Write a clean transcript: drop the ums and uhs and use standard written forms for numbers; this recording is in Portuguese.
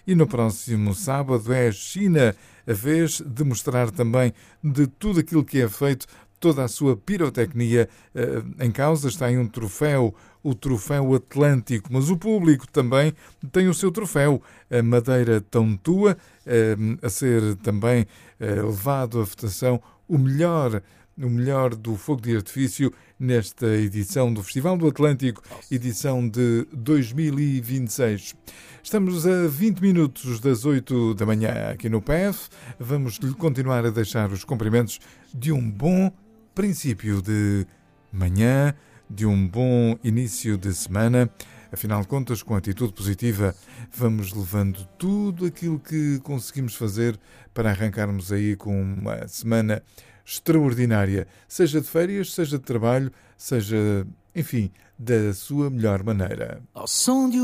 e no próximo sábado é a China, a vez de mostrar também de tudo aquilo que é feito, toda a sua pirotecnia. Em causa está aí um troféu, o Troféu Atlântico, mas o público também tem o seu troféu, a Madeira Tão Tua, a ser também levado à votação o melhor do fogo de artifício nesta edição do Festival do Atlântico, edição de 2026. Estamos a 20 minutos das 8 da manhã aqui no PF. Vamos continuar a deixar os cumprimentos de um bom princípio de manhã, de um bom início de semana. Afinal de contas, com atitude positiva, vamos levando tudo aquilo que conseguimos fazer para arrancarmos aí com uma semana extraordinária, seja de férias, seja de trabalho, seja, enfim, da sua melhor maneira.